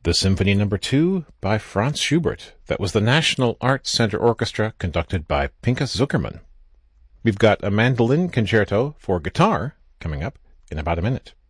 The Symphony No. 2 by Franz Schubert. That was the National Arts Center Orchestra conducted by Pinchas Zuckerman. We've got a mandolin concerto for guitar coming up in about a minute.